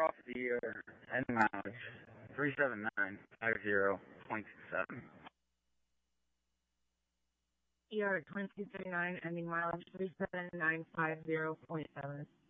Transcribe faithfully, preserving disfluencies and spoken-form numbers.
off the year, ending mileage three seven nine five zero point seven. E R twenty-two thirty-nine, ending mileage three seven nine five zero point seven.